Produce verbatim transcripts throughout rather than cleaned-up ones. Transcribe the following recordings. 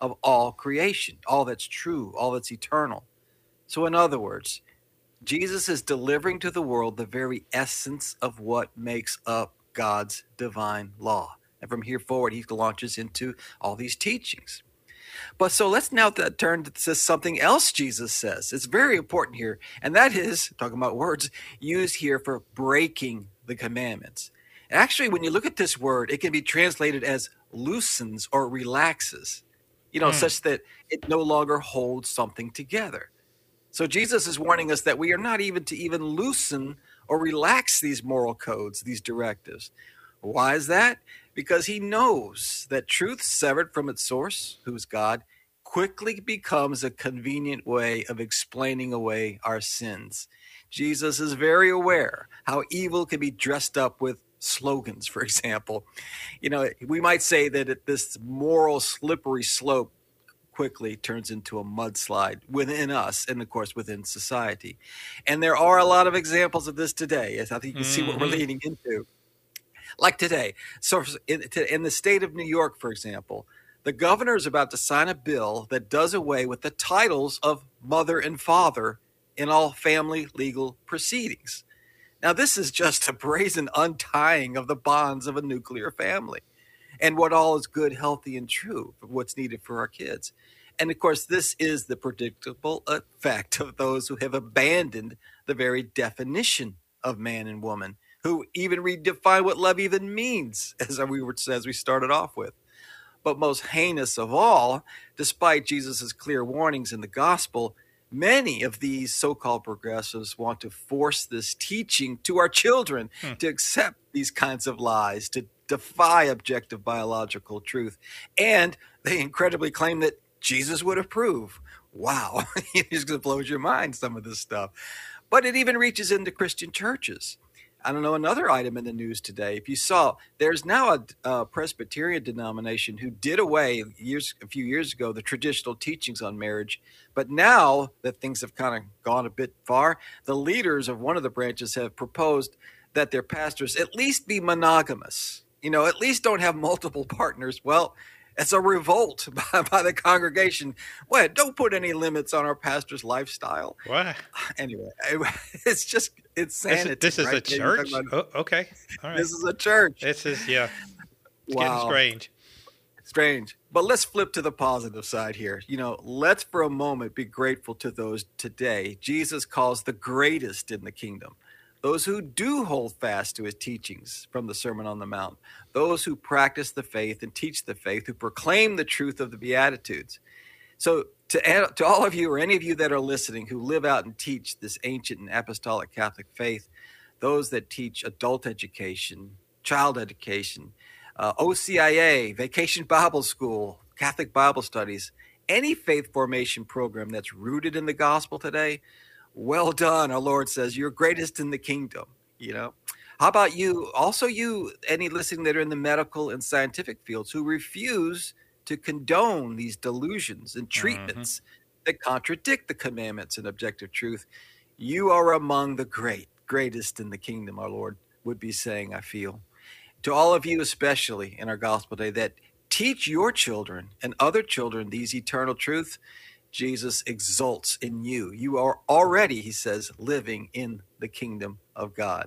of all creation, all that's true, all that's eternal. So, in other words, Jesus is delivering to the world the very essence of what makes up God's divine law. And from here forward, he launches into all these teachings. But so let's now th- turn to something else Jesus says. It's very important here. And that is, talking about words, used here for breaking the commandments. And actually, when you look at this word, it can be translated as loosens or relaxes, you know, Mm. such that it no longer holds something together. So Jesus is warning us that we are not even to even loosen or relax these moral codes, these directives. Why is that? Because he knows that truth severed from its source, who's God, quickly becomes a convenient way of explaining away our sins. Jesus is very aware how evil can be dressed up with slogans, for example. You know, we might say that it, this moral slippery slope quickly turns into a mudslide within us and, of course, within society. And there are a lot of examples of this today. I think you can see what we're Mhm. leading into. Like today, so in, in the state of New York, for example, the governor is about to sign a bill that does away with the titles of mother and father in all family legal proceedings. Now, this is just a brazen untying of the bonds of a nuclear family and what all is good, healthy, and true for what's needed for our kids. And of course, this is the predictable effect of those who have abandoned the very definition of man and woman, who even redefine what love even means, as we were as we started off with. But most heinous of all, despite Jesus' clear warnings in the gospel, many of these so-called progressives want to force this teaching to our children Hmm. to accept these kinds of lies, to defy objective biological truth. And they incredibly claim that Jesus would approve. Wow, it just blows your mind, some of this stuff. But it even reaches into Christian churches. I don't know, another item in the news today. If you saw, there's now a, a Presbyterian denomination who did away years, a few years ago, the traditional teachings on marriage. But now that things have kind of gone a bit far, the leaders of one of the branches have proposed that their pastors at least be monogamous. You know, at least don't have multiple partners. Well, it's a revolt by, by the congregation. Well, don't put any limits on our pastor's lifestyle. What? Anyway, it's just insanity. This, this is right? a church? About, Oh, okay. All right. This is a church. This is, yeah. It's Wow. getting strange. Strange. But let's flip to the positive side here. You know, let's for a moment be grateful to those today Jesus calls the greatest in the kingdom. Those who do hold fast to his teachings from the Sermon on the Mount, those who practice the faith and teach the faith, who proclaim the truth of the Beatitudes. So to, to all of you or any of you that are listening who live out and teach this ancient and apostolic Catholic faith, those that teach adult education, child education, uh, O C I A, Vacation Bible School, Catholic Bible studies, any faith formation program that's rooted in the gospel today, well done. Our Lord says, you're greatest in the kingdom, you know. How about you, also you, any listening that are in the medical and scientific fields who refuse to condone these delusions and treatments mm-hmm. that contradict the commandments and objective truth? You are among the great, greatest in the kingdom, our Lord would be saying, I feel. To all of you, especially in our gospel day, that teach your children and other children these eternal truths, Jesus exults in you. You are already, he says, living in the kingdom of God.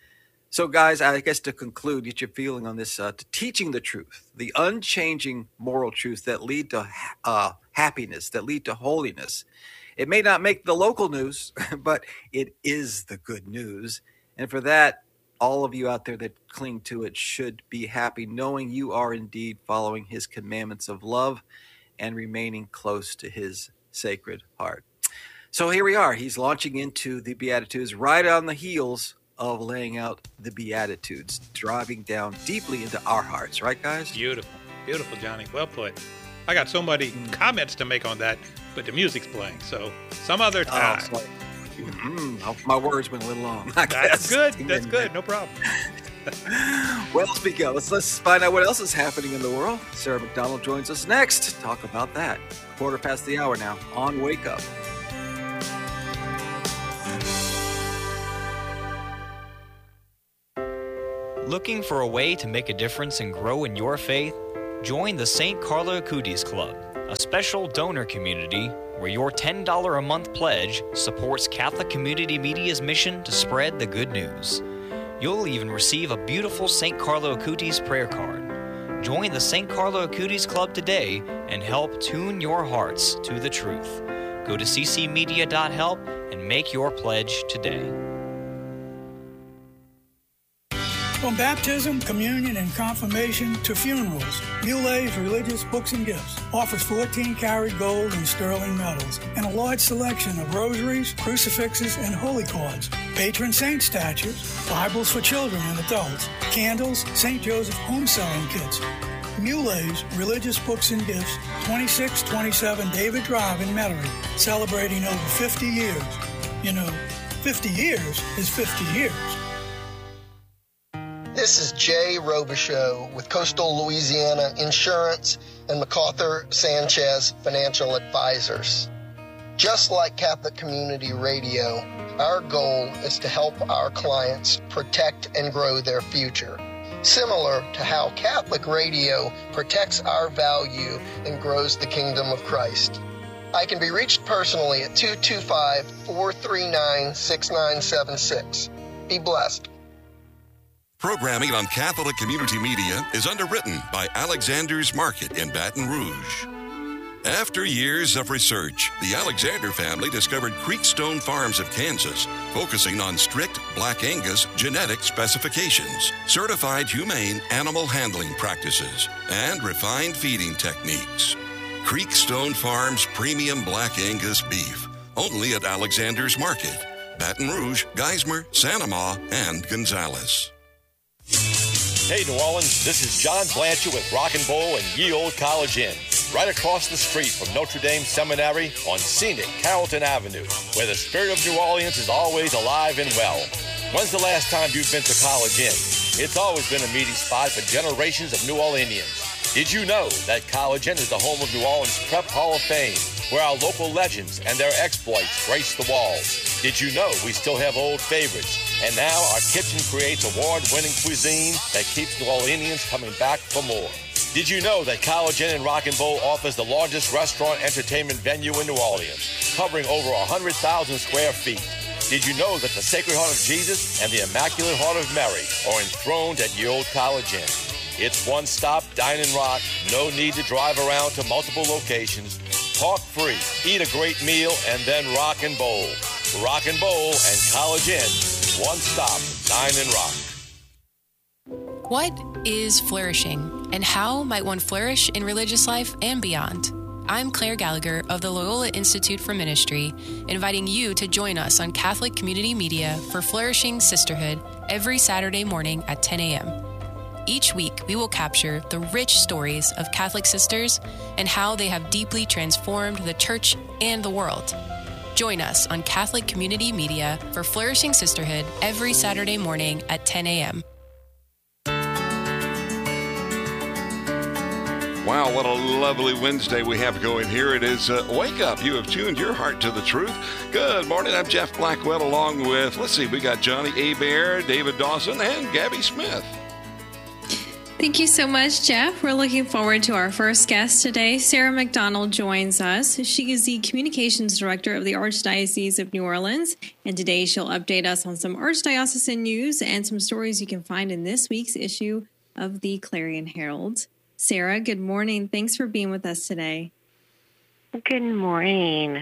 So, guys, I guess to conclude, get your feeling on this, uh, to teaching the truth, the unchanging moral truths that lead to uh, happiness, that lead to holiness. It may not make the local news, but it is the good news. And for that, all of you out there that cling to it should be happy, knowing you are indeed following his commandments of love and remaining close to his sacred heart. So here we are. He's launching into the Beatitudes right on the heels of laying out the Beatitudes, driving down deeply into our hearts. Right, guys? Beautiful. Beautiful, Johnny. Well put. I got so many mm. comments to make on that, but the music's playing. So some other time. Oh, mm, my words went a little long. That's good. That's good. No problem. Well, speaking of, let's, let's find out what else is happening in the world. Sarah McDonald joins us next to talk about that. Quarter past the hour now on Wake Up. Looking for a way to make a difference and grow in your faith? Join the Saint Carlo Acutis Club, a special donor community where your ten dollars a month pledge supports Catholic Community Media's mission to spread the good news. You'll even receive a beautiful Saint Carlo Acutis prayer card. Join the Saint Carlo Acutis Club today and help tune your hearts to the truth. Go to c c media dot help and make your pledge today. From baptism, communion, and confirmation to funerals, Mulet's Religious Books and Gifts offers fourteen karat gold and sterling metals and a large selection of rosaries, crucifixes, and holy cards, patron saint statues, Bibles for children and adults, candles, Saint Joseph home selling kits. Mulet's Religious Books and Gifts, twenty-six twenty-seven David Drive in Metairie, celebrating over fifty years. You know, fifty years is fifty years. This is Jay Robichaux with Coastal Louisiana Insurance and MacArthur Sanchez Financial Advisors. Just like Catholic Community Radio, our goal is to help our clients protect and grow their future, similar to how Catholic Radio protects our value and grows the kingdom of Christ. I can be reached personally at two two five, four three nine, six nine seven six. Be blessed. Programming on Catholic Community Media is underwritten by Alexander's Market in Baton Rouge. After years of research, the Alexander family discovered Creekstone Farms of Kansas, focusing on strict Black Angus genetic specifications, certified humane animal handling practices, and refined feeding techniques. Creekstone Farms Premium Black Angus Beef, only at Alexander's Market, Baton Rouge, Geismar, Santa Ma, and Gonzales. Hey, New Orleans, this is John Blanchard with Rock and Bowl and Ye Old College Inn, right across the street from Notre Dame Seminary on scenic Carrollton Avenue, where the spirit of New Orleans is always alive and well. When's the last time you've been to College Inn? It's always been a meeting spot for generations of New Orleanians. Did you know that College Inn is the home of New Orleans Prep Hall of Fame, where our local legends and their exploits grace the walls? Did you know we still have old favorites? And now our kitchen creates award-winning cuisine that keeps New Orleanians coming back for more. Did you know that College Inn and Rock and Bowl offers the largest restaurant entertainment venue in New Orleans, covering over one hundred thousand square feet? Did you know that the Sacred Heart of Jesus and the Immaculate Heart of Mary are enthroned at Ye Old College Inn? It's one-stop dine and rock, no need to drive around to multiple locations. Park free, eat a great meal, and then rock and bowl. Rock and Bowl and College Inn. One stop, dine and rock. What is flourishing, and how might one flourish in religious life and beyond? I'm Claire Gallagher of the Loyola Institute for Ministry, inviting you to join us on Catholic Community Media for Flourishing Sisterhood every Saturday morning at ten a.m. Each week, we will capture the rich stories of Catholic sisters and how they have deeply transformed the church and the world. Join us on Catholic Community Media for Flourishing Sisterhood every Saturday morning at ten a.m. Wow, what a lovely Wednesday we have going here. It is uh, Wake Up. You have tuned your heart to the truth. Good morning. I'm Jeff Blackwell along with, let's see, we got Johnny Abair, David Dawson, and Gabby Smith. Thank you so much, Jeff. We're looking forward to our first guest today. Sarah McDonald joins us. She is the Communications Director of the Archdiocese of New Orleans, and today she'll update us on some Archdiocesan news and some stories you can find in this week's issue of the Clarion Herald. Sarah, good morning. Thanks for being with us today. Good morning.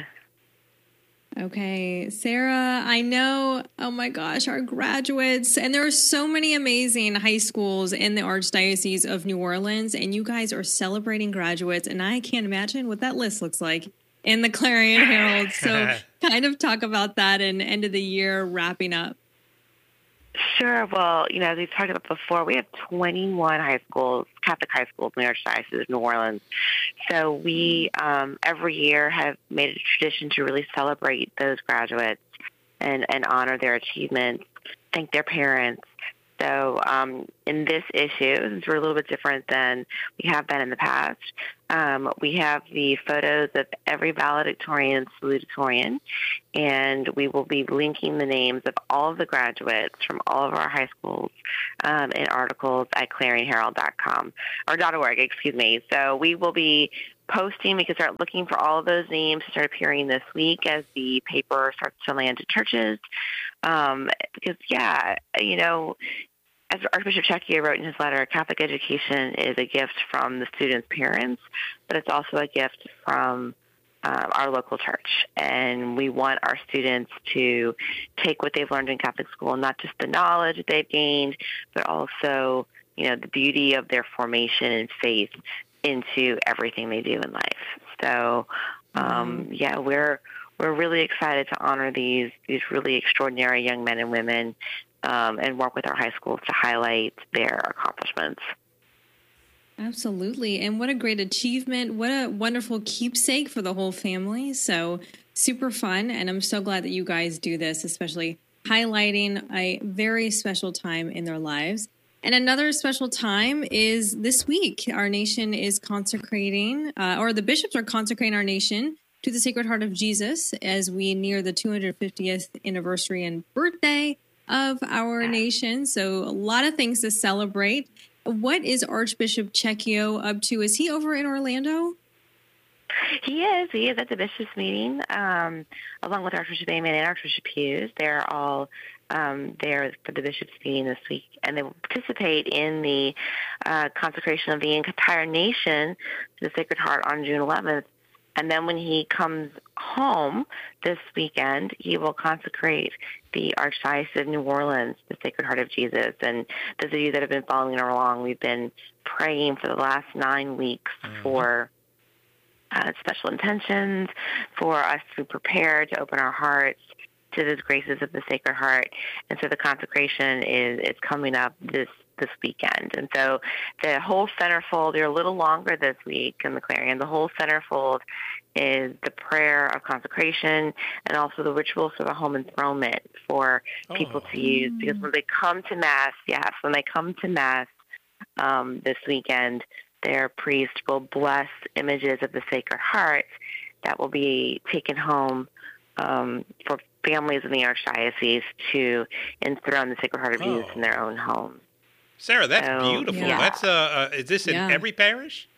Okay, Sarah, I know, oh my gosh, our graduates, and there are so many amazing high schools in the Archdiocese of New Orleans, and you guys are celebrating graduates, and I can't imagine what that list looks like in the Clarion Herald. So kind of talk about that and end of the year wrapping up. Sure. Well, you know, as we've talked about before, we have twenty-one high schools, Catholic high schools in the Archdiocese of New Orleans. So we, um, every year, have made it a tradition to really celebrate those graduates and, and honor their achievements, thank their parents. So um, in this issue, since we're a little bit different than we have been in the past, um, we have the photos of every valedictorian, salutatorian, and we will be linking the names of all of the graduates from all of our high schools um, in articles at clarion herald dot com, or .org, excuse me. So we will be posting. We can start looking for all of those names to start appearing this week as the paper starts to land to churches. Um, because, yeah, you know, as Archbishop Checchio wrote in his letter, Catholic education is a gift from the students' parents, but it's also a gift from uh, our local church. And we want our students to take what they've learned in Catholic school, not just the knowledge that they've gained, but also, you know, the beauty of their formation and faith into everything they do in life. So, um, mm-hmm. yeah, we're we're really excited to honor these these really extraordinary young men and women, um, and work with our high schools to highlight their accomplishments. Absolutely, and what a great achievement! What a wonderful keepsake for the whole family. So super fun, and I'm so glad that you guys do this, especially highlighting a very special time in their lives. And another special time is this week. Our nation is consecrating, uh, or the bishops are consecrating our nation to the Sacred Heart of Jesus as we near the two hundred fiftieth anniversary and birthday of our nation. So a lot of things to celebrate. What is Archbishop Checchio up to? Is he over in Orlando? He is. He is at the bishops' meeting, um, along with Archbishop Amen and Archbishop Hughes. They're all um, there for the bishops' meeting this week, and they will participate in the uh, consecration of the entire nation to the Sacred Heart on June eleventh. And then when he comes home this weekend, he will consecrate the Archdiocese of New Orleans, the Sacred Heart of Jesus. And those of you that have been following along, we've been praying for the last nine weeks mm-hmm. for uh, special intentions, for us to be prepared to open our hearts to the graces of the Sacred Heart. And so the consecration is, is coming up this this weekend. And so the whole centerfold, they're a little longer this week in the Clarion. The whole centerfold is the prayer of consecration and also the rituals for the home enthronement for oh. people to use. Because when they come to Mass, yes, when they come to Mass um, this weekend, their priest will bless images of the Sacred Heart that will be taken home um, for families in the Archdiocese to enthrone the Sacred Heart of oh. Jesus in their own homes. Sarah, that's so, beautiful. Yeah. That's uh, uh, is this in yeah. every parish?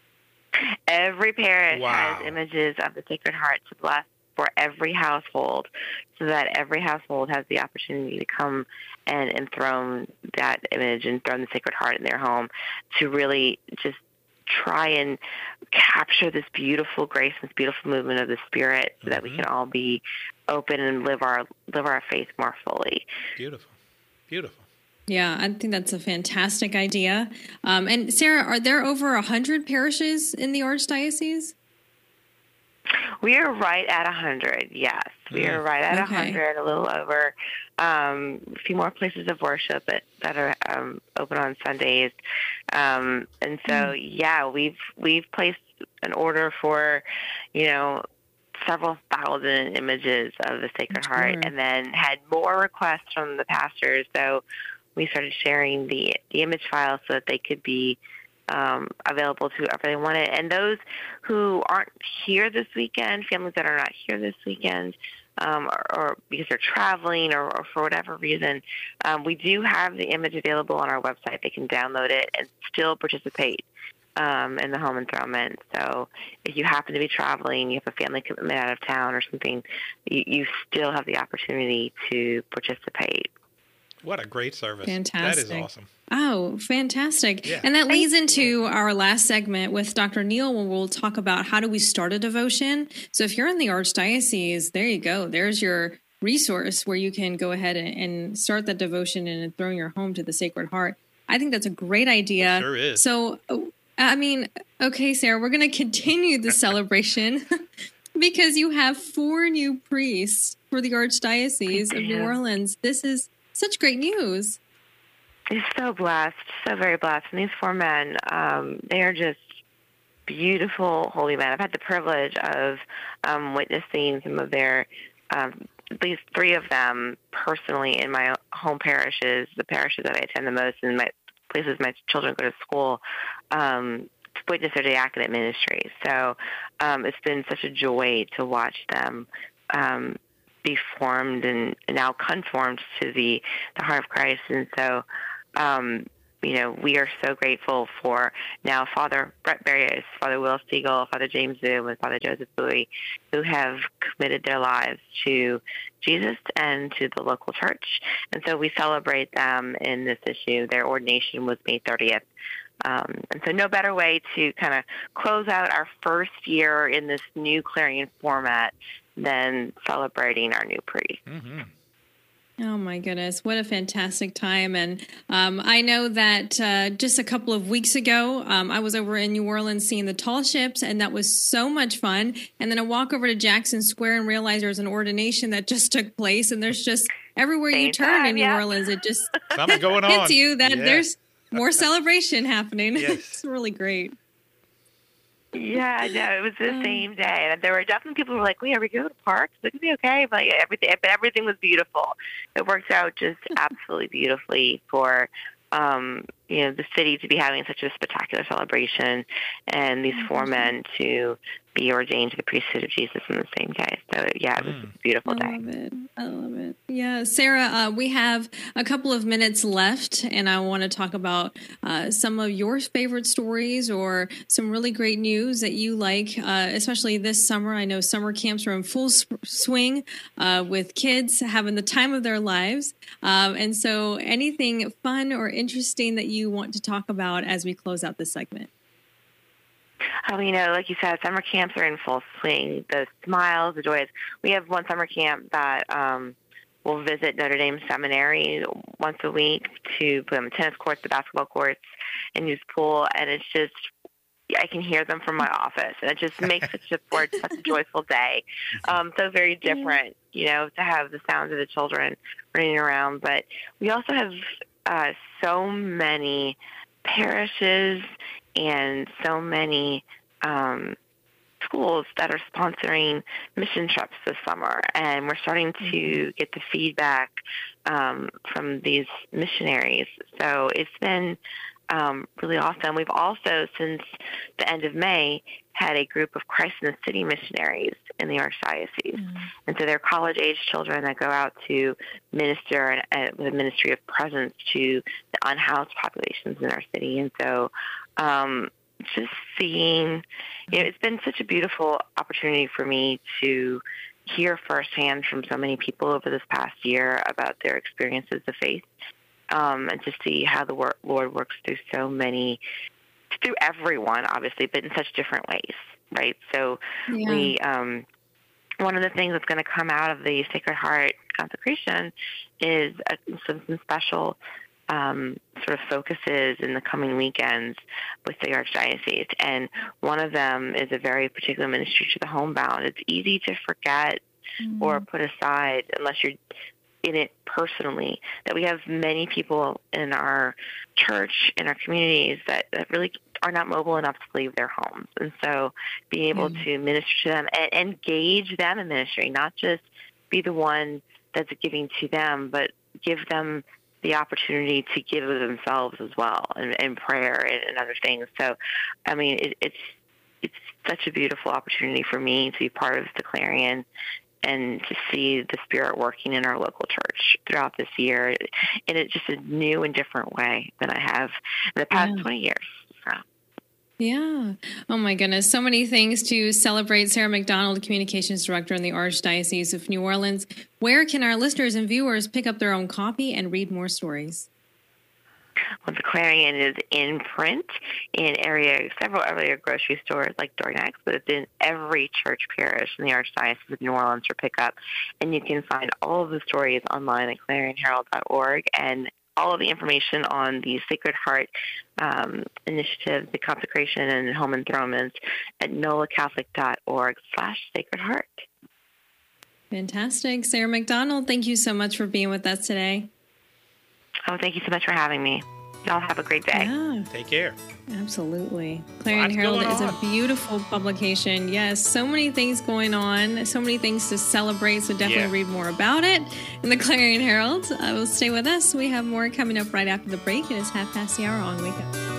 Every parish wow. has images of the Sacred Heart to bless for every household, so that every household has the opportunity to come and enthrone that image, enthrone the Sacred Heart in their home, to really just try and capture this beautiful grace, this beautiful movement of the Spirit, so mm-hmm. that we can all be open and live our live our faith more fully. Beautiful, beautiful. Yeah, I think that's a fantastic idea. Um, and Sarah, are there over one hundred parishes in the Archdiocese? We are right at one hundred, yes. We are right at okay. one hundred, a little over. Um, a few more places of worship that, that are um, open on Sundays. Um, and so, mm. yeah, we've we've placed an order for, you know, several thousand images of the Sacred Sure. Heart, and then had more requests from the pastors. So we started sharing the, the image files so that they could be um, available to whoever they wanted. And those who aren't here this weekend, families that are not here this weekend, um, or, or because they're traveling or, or for whatever reason, um, we do have the image available on our website. They can download it and still participate um, in the home enthronement. So if you happen to be traveling, you have a family commitment out of town or something, you, you still have the opportunity to participate. What a great service. Fantastic. That is awesome. Oh, fantastic. Yeah. And that leads into our last segment with Doctor Neal, where we'll talk about how do we start a devotion. So if you're in the Archdiocese, there you go. There's your resource where you can go ahead and, and start that devotion and enthrone your home to the Sacred Heart. I think that's a great idea. It sure is. So, I mean, okay, Sarah, we're going to continue the celebration because you have four new priests for the Archdiocese of New Orleans. This is such great news. He's so blessed, so very blessed. And these four men, um, they are just beautiful, holy men. I've had the privilege of um, witnessing some of their, um, at least three of them personally in my home parishes, the parishes that I attend the most, and my places my children go to school, um, to witness their diaconate ministry. So um, it's been such a joy to watch them um, be formed and now conformed to the, the heart of Christ. And so um, you know, we are so grateful for now Father Brett Barrios, Father Will Siegel, Father James Zoom, and Father Joseph Bowie, who have committed their lives to Jesus and to the local church. And so we celebrate them in this issue. Their ordination was May thirtieth. Um, and so no better way to kind of close out our first year in this new Clarion format than celebrating our new priest. Mm-hmm. Oh, my goodness. What a fantastic time. And um, I know that uh, just a couple of weeks ago, um, I was over in New Orleans seeing the tall ships, and that was so much fun. And then I walk over to Jackson Square and realize there's an ordination that just took place. And there's just everywhere Same you turn time, in New yeah. Orleans, it just Something going on. hits you that Yeah. there's more celebration happening. Yes. It's really great. Yeah, no, it was the same day. And there were definitely people who were like, wait, are we going to parks? It could be okay. But like, everything, but everything was beautiful. It worked out just absolutely beautifully for, um, you know, the city to be having such a spectacular celebration and these four men to be ordained to the priesthood of Jesus in the same day. So, yeah, it was a beautiful I day. love it. I love it. Yeah, Sarah, uh, we have a couple of minutes left, and I want to talk about uh, some of your favorite stories or some really great news that you like, uh, especially this summer. I know summer camps are in full sw- swing uh, with kids having the time of their lives. Um, and so anything fun or interesting that you want to talk about as we close out this segment? Oh, you know, like you said, summer camps are in full swing. The smiles, the joys. We have one summer camp that um, will visit Notre Dame Seminary once a week to put them in tennis courts, the basketball courts, and use pool. And it's just, I can hear them from my office. And it just makes such a, for such a joyful day. Um, so very different, you know, to have the sounds of the children running around. But we also have uh, so many parishes and so many um, schools that are sponsoring mission trips this summer. And we're starting to get the feedback um, from these missionaries. So it's been um, really awesome. We've also, since the end of May, had a group of Christ in the City missionaries in the Archdiocese. Mm-hmm. And so they're college-age children that go out to minister and, uh, with a ministry of presence to the unhoused populations in our city. And so um, just seeing, you know, it's been such a beautiful opportunity for me to hear firsthand from so many people over this past year about their experiences of faith, um, and to see how the wor- Lord works through so many, through everyone, obviously, but in such different ways, right? So yeah. we, um, one of the things that's going to come out of the Sacred Heart consecration is a, some, some special Um, sort of focuses in the coming weekends with the Archdiocese. And one of them is a very particular ministry to the homebound. It's easy to forget mm-hmm. or put aside unless you're in it personally, that we have many people in our church, in our communities that, that really are not mobile enough to leave their homes. And so being able mm-hmm. to minister to them and engage them in ministry, not just be the one that's giving to them, but give them the opportunity to give of themselves as well, and, and prayer and, and other things. So, I mean, it, it's it's such a beautiful opportunity for me to be part of the Clarion and to see the Spirit working in our local church throughout this year in a, just a new and different way than I have in the past yeah. twenty years. So. Yeah. Oh, my goodness. So many things to celebrate. Sarah McDonald, Communications Director in the Archdiocese of New Orleans. Where can our listeners and viewers pick up their own copy and read more stories? Well, the Clarion is in print in area several area grocery stores like Dornex, but it's in every church parish in the Archdiocese of New Orleans for pickup. And you can find all of the stories online at clarion herald dot org, and all of the information on the Sacred Heart um, initiative, the consecration and home enthronements at nola catholic dot org slash Sacred Heart. Fantastic. Sarah McDonald, thank you so much for being with us today. Oh, thank you so much for having me. Y'all have a great day. Yeah. Take care. Absolutely. Clarion Herald is a beautiful publication. Yes, so many things going on, so many things to celebrate, so definitely yeah. read more about it in the Clarion Herald. Uh, will stay with us. We have more coming up right after the break. It is half past the hour on Wake Up.